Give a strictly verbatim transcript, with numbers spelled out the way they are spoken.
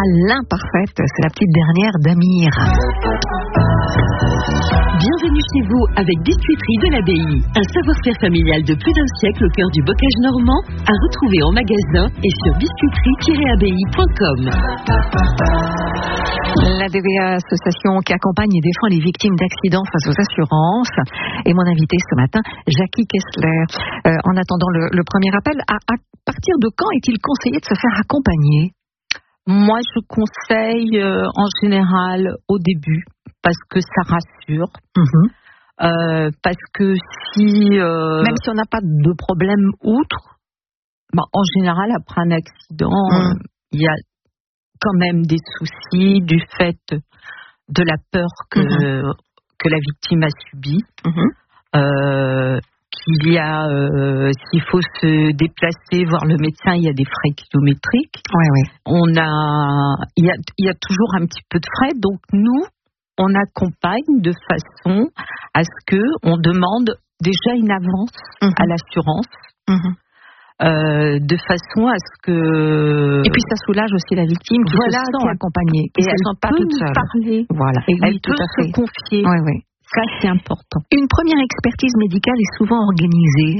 l'imparfaite. C'est la petite dernière d'Amir. Bienvenue chez vous avec Biscuiterie de l'Abbaye. Un savoir-faire familial de plus d'un siècle au cœur du bocage normand, à retrouver en magasin et sur biscuiterie tiret abbaye point com. La D V A, association qui accompagne et défend les victimes d'accidents face aux assurances. Et mon invité ce matin, Jackie Kessler. Euh, en attendant le, le premier appel, à, à partir de quand est-il conseillé de se faire accompagner ? Moi, je conseille euh, en général au début, parce que ça rassure. Mmh. Euh, parce que si... Euh, Même si on n'a pas de problème outre, bah, en général, après un accident, il mmh. euh, y a quand même des soucis du fait de la peur que, mmh. que la victime a subie. Mmh. Euh, qu'il y a, euh, s'il faut se déplacer, voir le médecin, il y a des frais kilométriques. Oui, oui. On a, il y a, il y a toujours un petit peu de frais. Donc nous, on accompagne de façon à ce que on demande déjà une avance mmh. à l'assurance. Mmh. Euh, de façon à ce que... Et puis ça soulage aussi la victime qui voilà, se sent accompagnée, qui et ne se sent pas toute seule. Parler. Voilà. Et elle oui, peut tout à se fait. confier. Oui, oui. Ça, c'est important. Une première expertise médicale est souvent organisée.